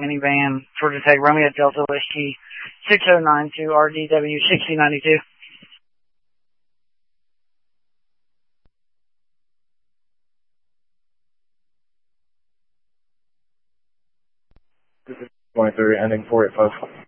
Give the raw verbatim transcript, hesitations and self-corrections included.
minivan, Georgia Tech, Romeo Delta Whiskey, six oh nine two R D W sixty ninety-two. This is twenty-three, ending four eight five.